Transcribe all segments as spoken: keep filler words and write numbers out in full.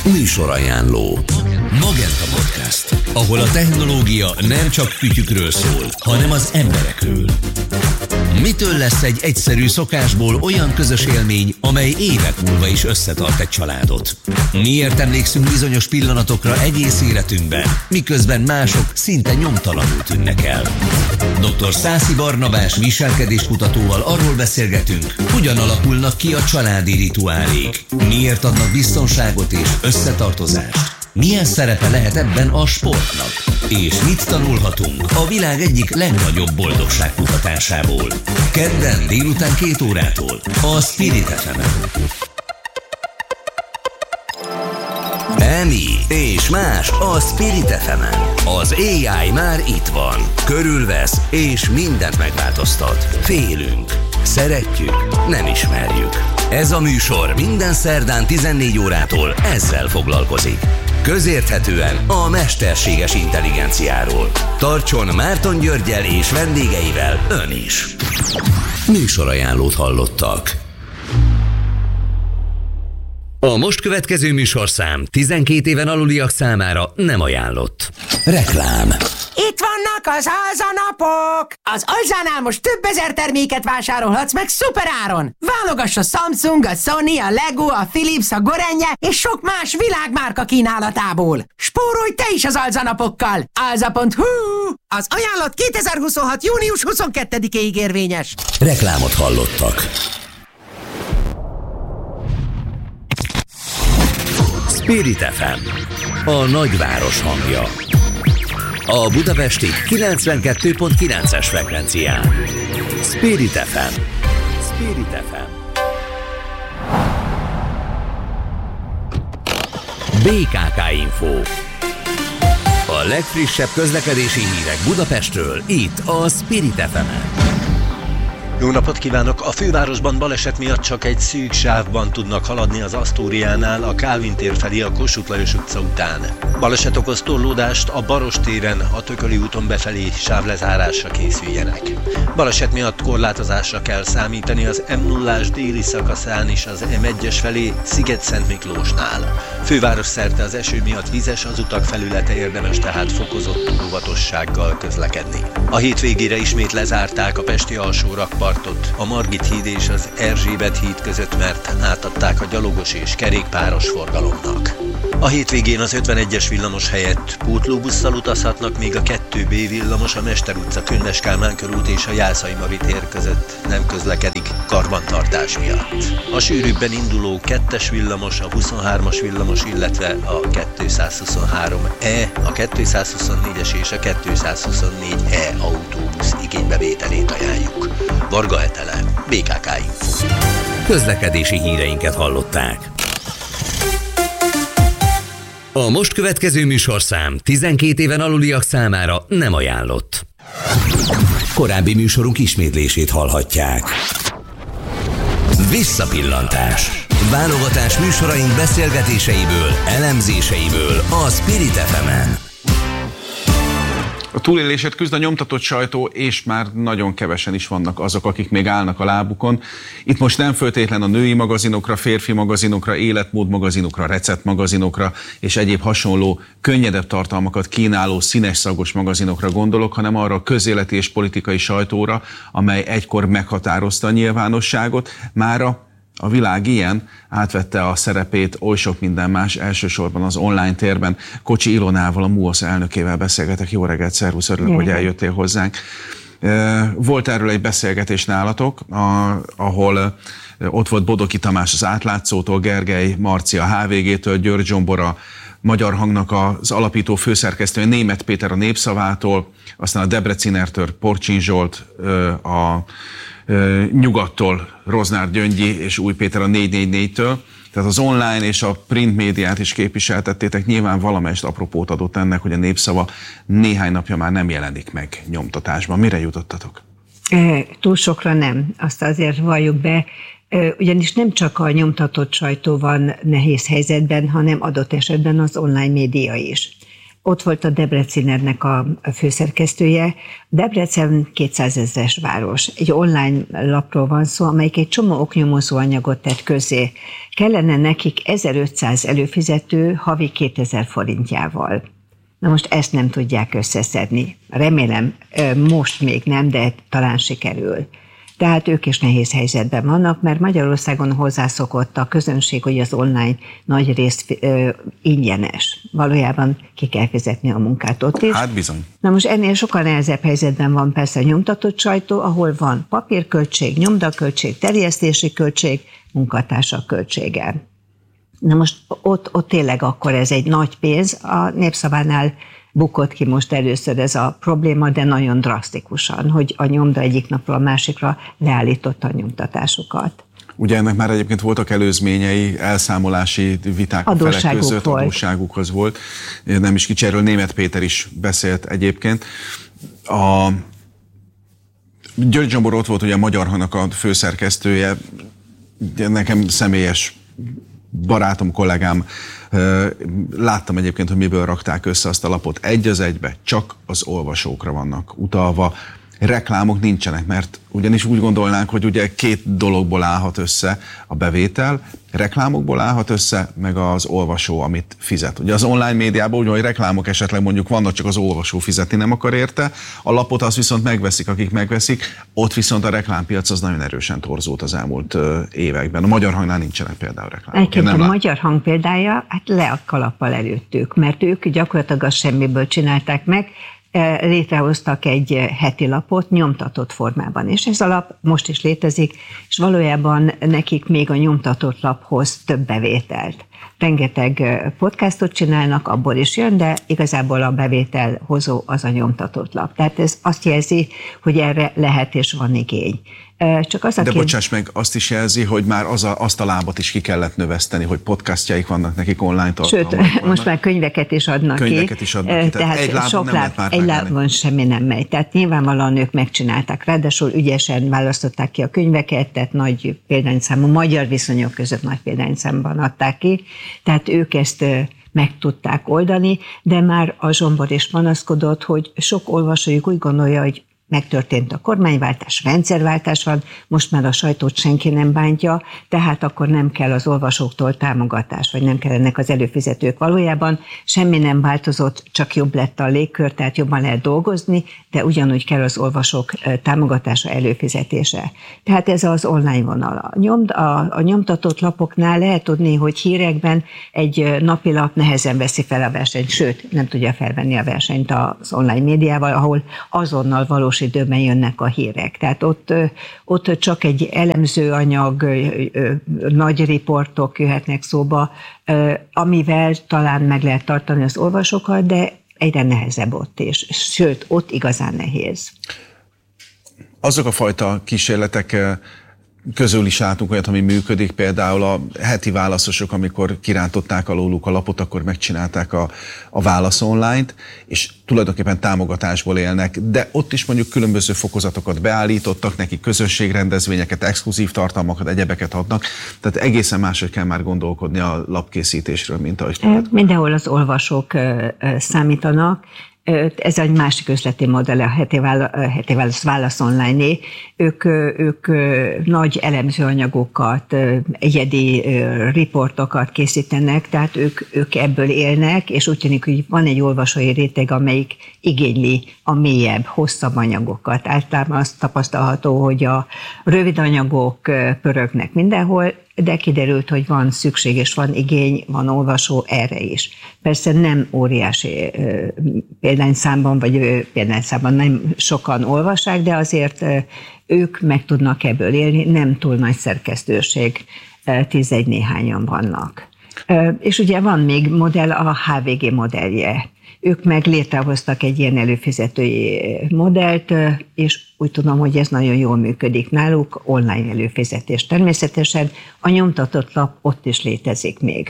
Műsorajánló. Magenta Podcast, ahol a technológia nem csak kütyükről szól, hanem az emberekről. Mitől lesz egy egyszerű szokásból olyan közös élmény, amely évek múlva is összetart egy családot? Miért emlékszünk bizonyos pillanatokra egész életünkben, miközben mások szinte nyomtalanul tűnnek el? doktor Szászi Barnabás viselkedéskutatóval arról beszélgetünk, hogyan alakulnak ki a családi rituálék, miért adnak biztonságot és összetartozást, milyen szerepe lehet ebben a sportnak, és mit tanulhatunk a világ egyik legnagyobb boldogságkutatásából. Kedden délután két órától a Spirit ef emen. Emi és más a Spirit ef emen. Az á i már itt van, körülvesz és mindent megváltoztat. Félünk, szeretjük, nem ismerjük. Ez a műsor minden szerdán tizennégy órától ezzel foglalkozik. Közérthetően a mesterséges intelligenciáról. Tartson Márton Györggyel és vendégeivel ön is. Műsorajánlót hallottak. A most következő műsorszám tizenkét éven aluliak számára nem ajánlott. Reklám. Itt vannak az alzanapok! Az Alzánál most több ezer terméket vásárolhatsz meg szuperáron! Válogass a Samsung, a Sony, a Lego, a Philips, a Gorenje és sok más világmárka kínálatából. Spórolj te is az alzanapokkal! alza pont hu. Az ajánlat kétezer-huszonhat. június huszonkettedikéig érvényes. Reklámot hallottak. Spirit ef em, a nagyváros hangja. A budapesti kilencvenkettő pont kilences frekvencián. Spirit ef em. Spirit ef em. bé ká ká Info. A legfrissebb közlekedési hírek Budapestről, itt a Spirit ef emen. Jó napot kívánok! A fővárosban baleset miatt csak egy szűk sávban tudnak haladni az Asztóriánál a Kálvin tér felé a Kossuth Lajos utca után. Baleset okoz torlódást a Baros téren, a Tököli úton befelé sávlezárásra készüljenek. Baleset miatt korlátozásra kell számítani az em nullás déli szakaszán és az em egyes felé Sziget-Szent Miklósnál. Főváros szerte az eső miatt vizes, az utak felülete érdemes tehát fokozott óvatossággal közlekedni. A hétvégére ismét lezárták a pesti alsórakpartot, a Margit híd és az Erzsébet híd között, mert átadták a gyalogos és kerékpáros forgalomnak. A hétvégén az ötvenegyes villamos helyett pótlóbusszal utazhatnak, míg a kettő bé villamos a Mester utca, Könyves Kálmán körút és a Jászai Mavi tér között nem közlekedik karbantartás miatt. A sűrűbben induló kettes villamos, a huszonhármas villamos, illetve a kétszázhuszonhárom E, a kétszázhuszonnégyes és a kétszázhuszonnégy E autóbusz igénybevételét ajánljuk. Varga Etele, bé ká ká Info. Közlekedési híreinket hallották. A most következő műsorszám tizenkét éven aluliak számára nem ajánlott. Korábbi műsorunk ismétlését hallhatják. Visszapillantás. Válogatás műsoraink beszélgetéseiből, elemzéseiből a Spirit ef emen. A túlélésért küzd a nyomtatott sajtó, és már nagyon kevesen is vannak azok, akik még állnak a lábukon. Itt most nem föltétlen a női magazinokra, férfi magazinokra, életmód magazinokra, recept magazinokra és egyéb hasonló, könnyedebb tartalmakat kínáló színes szagos magazinokra gondolok, hanem arra a közéleti és politikai sajtóra, amely egykor meghatározta a nyilvánosságot, mára a világ ilyen átvette a szerepét oly sok minden más, elsősorban az online térben. Kocsi Ilonával, a MUOSZ elnökével beszélgetek. Jó reggelt, szervusz, örülök, hogy eljöttél hozzánk. Volt erről egy beszélgetés nálatok, ahol ott volt Bodoki Tamás az Átlátszótól, Gergely Marci a há vé gé-től, György Zsombor Magyar Hangnak az alapító főszerkesztője, Németh Péter a Népszavától, aztán a Debrecinertől Porcsin Zsolt, a Nyugattól Roznár Gyöngyi és Új Péter a négy négy négytől. Tehát az online és a print médiát is képviseltettétek. Nyilván valamelyest apropót adott ennek, hogy a Népszava néhány napja már nem jelenik meg nyomtatásban. Mire jutottatok? E, túl sokra nem. Azt azért valljuk be. E, ugyanis nem csak a nyomtatott sajtó van nehéz helyzetben, hanem adott esetben az online média is. ott volt a Debrecinernek a főszerkesztője. Debrecen kétszázezres város. Egy online lapról van szó, amelyik egy csomó oknyomozó anyagot tett közzé. Kellene nekik ezerötszáz előfizető havi kétezer forintjával. Na most ezt nem tudják összeszedni. Remélem, most még nem, de talán sikerül. Tehát ők is nehéz helyzetben vannak, mert Magyarországon hozzászokott a közönség, hogy az online nagy részt ö, ingyenes. Valójában ki kell fizetni a munkát ott is. Hát bizony. Na most ennél sokkal nehezebb helyzetben van persze a nyomtatott sajtó, ahol van papírköltség, nyomdaköltség, terjesztési költség, munkatársak költsége. Na most ott, ott tényleg akkor ez egy nagy pénz, a Népszavánál bukott ki most először ez a probléma, de nagyon drasztikusan, hogy a nyomda egyik napról a másikra leállította a nyomtatásokat. Ugye ennek már egyébként voltak előzményei, elszámolási viták a felek között, volt. Adósságukhoz volt. Nem is kicsi, erről Németh Péter is beszélt egyébként. A György Zsombor ott volt ugye a Magyar Hangnak a főszerkesztője, nekem személyes barátom, kollégám, láttam egyébként, hogy miből rakták össze azt a lapot. Egy az egybe, csak az olvasókra vannak utalva. Reklámok nincsenek, mert ugyanis úgy gondolnánk, hogy ugye két dologból állhat össze a bevétel, reklámokból állhat össze, meg az olvasó, amit fizet. Ugye az online médiában úgy, hogy reklámok esetleg mondjuk vannak, csak az olvasó fizetni nem akar érte, a lapot azt viszont megveszik, akik megveszik, ott viszont a reklámpiac az nagyon erősen torzult az elmúlt uh, években. A Magyar Hangnál nincsenek például reklámok. Egyébként a lát... Magyar Hang példája, hát le a kalappal előttük, mert ők gyakorlatilag azt semmiből csinálták meg, létrehoztak egy heti lapot nyomtatott formában, és ez a lap most is létezik, és valójában nekik még a nyomtatott laphoz több bevételt. Rengeteg podcastot csinálnak, abból is jön, de igazából a bevétel hozó az a nyomtatott lap. Tehát ez azt jelzi, hogy erre lehet és van igény. Csak az a De kér... bocsáss meg, azt is jelzi, hogy már az a, azt a lábat is ki kellett növeszteni, hogy podcastjaik vannak nekik online tartalmak. Sőt, vannak. Most már könyveket is adnak könyveket ki. is adnak ki. Tehát, tehát egy lábon nem lehet már Egy lábon semmi nem megy. Tehát nyilvánvalóan ők megcsinálták. Ráadásul ügyesen választották ki a könyveket, tehát nagy példányszámú, magyar viszonyok között nagy példányszámban adták ki. Tehát ők ezt meg tudták oldani, de már a Zsombor is panaszkodott, hogy sok olvasójuk úgy gondolja, hogy megtörtént a kormányváltás, rendszerváltás van, most már a sajtót senki nem bántja, tehát akkor nem kell az olvasóktól támogatás, vagy nem kell ennek az előfizetők. Valójában semmi nem változott, csak jobb lett a légkör, tehát jobban lehet dolgozni, de ugyanúgy kell az olvasók támogatása, előfizetése. Tehát ez az online vonal. A, nyom, a, a nyomtatott lapoknál lehet tudni, hogy hírekben egy napilap nehezen veszi fel a versenyt, sőt, nem tudja felvenni a versenyt az online médiával, ahol azonnal valós időben jönnek a hírek. Tehát ott, ott csak egy elemzőanyag, nagy riportok jöhetnek szóba, amivel talán meg lehet tartani az olvasókat, de egyre nehezebb ott is. Sőt, ott igazán nehéz. Azok a fajta kísérletek közül is látunk olyat, ami működik, például a heti válaszosok, amikor kirántották alóluk a lapot, akkor megcsinálták a, a Válasz Online-t, és tulajdonképpen támogatásból élnek, de ott is mondjuk különböző fokozatokat beállítottak, neki közösségrendezvényeket, exkluzív tartalmakat, egyebeket adnak, tehát egészen máshogy kell már gondolkodni a lapkészítésről, mint ahogy kellett. Mindenhol az olvasók számítanak. Ez egy másik üzleti modell, a heti, vála, heti válasz, válasz online-é. Ők, ők nagy elemzőanyagokat, egyedi riportokat készítenek, tehát ők, ők ebből élnek, és úgy tűnik, hogy van egy olvasói réteg, amelyik igényli a mélyebb, hosszabb anyagokat. Általában azt tapasztalható, hogy a rövid anyagok pörögnek mindenhol, de kiderült, hogy van szükség és van igény, van olvasó erre is. Persze nem óriási példányszámban, vagy példányszámban nem sokan olvassák, de azért ők meg tudnak ebből élni, nem túl nagy szerkesztőség, tizegy néhányan vannak. És ugye van még modell, a há vé gé modellje. Ők meg létrehoztak egy ilyen előfizetői modellt, és úgy tudom, hogy ez nagyon jól működik náluk, online előfizetés természetesen. A nyomtatott lap ott is létezik még.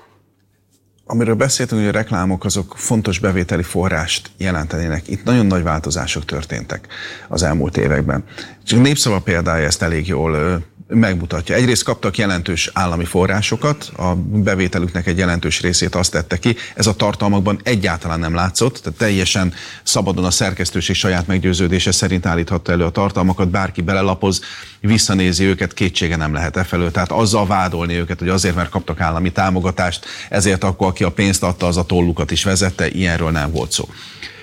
Amiről beszéltünk, hogy a reklámok azok fontos bevételi forrást jelentenének. Itt nagyon nagy változások történtek az elmúlt években. Csak Népszava példája ezt elég jól megmutatja. Egyrészt kaptak jelentős állami forrásokat, a bevételüknek egy jelentős részét azt tette ki, ez a tartalmakban egyáltalán nem látszott, tehát teljesen szabadon a szerkesztőség saját meggyőződése szerint állíthatta elő a tartalmakat, bárki belelapoz, visszanézi őket, kétsége nem lehet e felől, tehát azzal vádolni őket, hogy azért, mert kaptak állami támogatást, ezért akkor aki a pénzt adta, az a tollukat is vezette, ilyenről nem volt szó.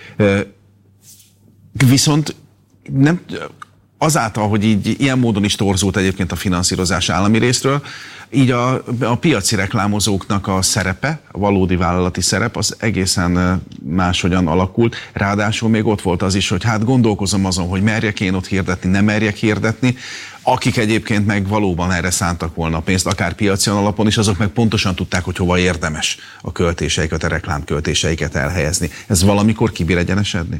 Viszont nem... Azáltal, hogy így ilyen módon is torzult egyébként a finanszírozás állami részről, így a, a piaci reklámozóknak a szerepe, a valódi vállalati szerep, az egészen máshogyan alakult. Ráadásul még ott volt az is, hogy hát gondolkozom azon, hogy merjek én ott hirdetni, nem merjek hirdetni. Akik egyébként meg valóban erre szántak volna a pénzt, akár piaci alapon is, azok meg pontosan tudták, hogy hova érdemes a költéseiket, a reklámköltéseiket elhelyezni. Ez valamikor kibír egyenesedni?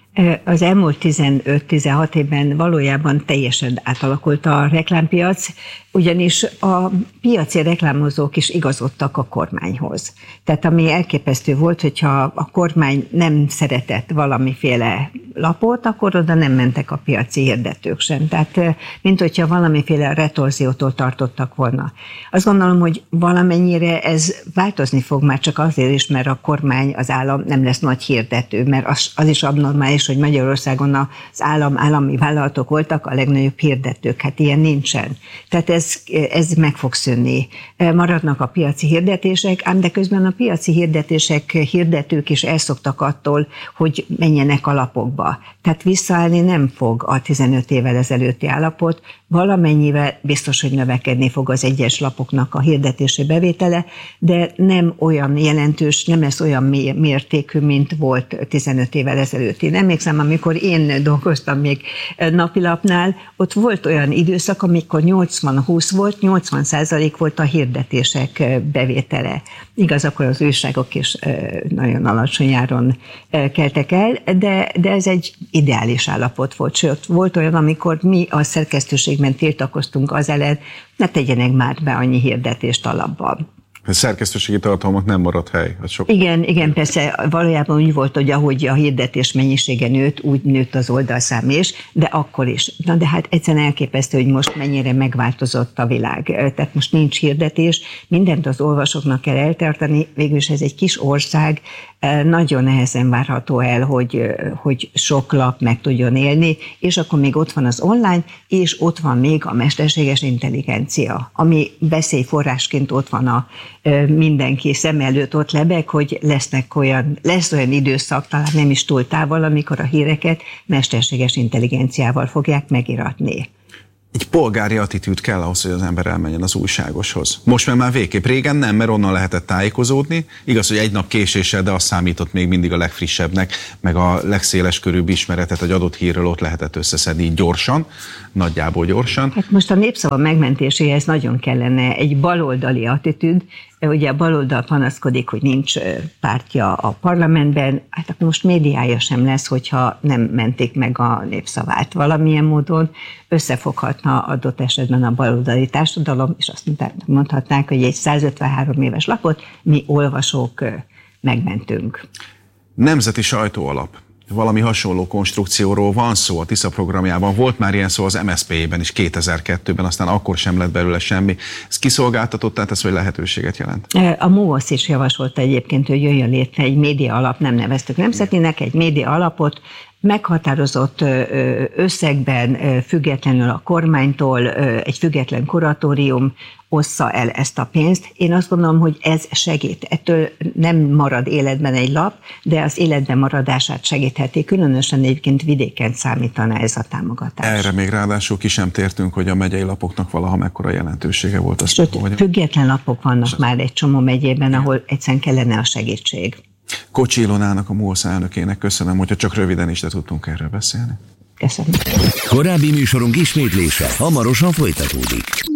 Az elmúlt tizenöt-tizenhat évben valójában teljesen átalakult a reklámpiac, ugyanis a piaci reklámozók is igazodtak a kormányhoz. Tehát ami elképesztő volt, hogyha a kormány nem szeretett valamiféle lapot, akkor oda nem mentek a piaci hirdetők sem. Tehát mint hogyha valamiféle retorziótól tartottak volna. Azt gondolom, hogy valamennyire ez változni fog már csak azért is, mert a kormány, az állam nem lesz nagy hirdető, mert az, az is abnormális, hogy Magyarországon az állam, állami vállalatok voltak a legnagyobb hirdetők. Hát ilyen nincsen. Tehát ez Ez, ez meg fog szűnni. Maradnak a piaci hirdetések, ám de közben a piaci hirdetések, hirdetők is elszoktak attól, hogy menjenek a lapokba. Tehát visszaállni nem fog a tizenöt évvel ezelőtti állapot, valamennyivel biztos, hogy növekedni fog az egyes lapoknak a hirdetési bevétele, de nem olyan jelentős, nem lesz olyan mértékű, mint volt tizenöt évvel ezelőtt. Én emlékszem, amikor én dolgoztam még napilapnál, ott volt olyan időszak, amikor nyolcvan-húsz volt, nyolcvan százalék volt a hirdetések bevétele. Igaz, akkor az újságok is nagyon alacsony áron keltek el, de, de ez egy ideális állapot volt. Sőt, volt olyan, amikor mi a szerkesztőségben tiltakoztunk az ellen, ne tegyenek már be annyi hirdetést alapban. A szerkesztőségi tartalmak nem maradt hely. Sok... Igen, igen, persze valójában úgy volt, hogy ahogy a hirdetés mennyisége nőtt, úgy nőtt az oldalszám is, de akkor is. Na de hát egyszerűen elképesztő, hogy most mennyire megváltozott a világ. Tehát most nincs hirdetés, mindent az olvasóknak kell eltartani, végülis ez egy kis ország, nagyon nehezen várható el, hogy, hogy sok lap meg tudjon élni, és akkor még ott van az online, és ott van még a mesterséges intelligencia, ami veszélyforrásként ott van a mindenki szem előtt, ott lebeg, hogy lesznek olyan, lesz olyan időszak, talán nem is túl távol, amikor a híreket mesterséges intelligenciával fogják megiratni. Egy polgári attitűd kell ahhoz, hogy az ember elmenjen az újságoshoz. Most már már végképp, régen nem, mert onnan lehetett tájékozódni. Igaz, hogy egy nap késéssel, de azt számított még mindig a legfrissebbnek, meg a legszéles körűbb ismeretet egy adott hírről ott lehetett összeszedni gyorsan, nagyjából gyorsan. Hát most a népszava megmentéséhez nagyon kellene egy baloldali attitűd. Ugye a baloldal panaszkodik, hogy nincs pártja a parlamentben, hát akkor most médiája sem lesz, hogyha nem mentik meg a népszavát. Valamilyen módon összefoghatna adott esetben a baloldali társadalom, és azt mondhatnánk, hogy egy százötvenhárom éves lapot mi olvasók megmentünk. Nemzeti sajtóalap. Valami hasonló konstrukcióról van szó a Tisza programjában. Volt már ilyen szó az em es zé pé-ben is kétezer-kettőben, aztán akkor sem lett belőle semmi. Ez kiszolgáltatott, tehát ez vagy lehetőséget jelent? A MOVASZ is javasolta egyébként, hogy jöjjön létre egy média alap, nem neveztük nemzetinek, egy média alapot, meghatározott összegben, függetlenül a kormánytól, egy független kuratórium ossza el ezt a pénzt. Én azt gondolom, hogy ez segít. Ettől nem marad életben egy lap, de az életben maradását segítheti. Különösen egyébként vidéken számítana ez a támogatás. Erre még ráadásul ki sem tértünk, hogy a megyei lapoknak valaha mekkora jelentősége volt. Azt Sőt, hogy... független lapok vannak Sőt. már egy csomó megyében, ahol egyszerűen kellene a segítség. Kocsi Ilonának, a MOVASZ elnökének köszönöm, hogyha csak röviden is de tudtunk erről beszélni. Köszönöm. Korábbi műsorunk ismétlése hamarosan folytatódik.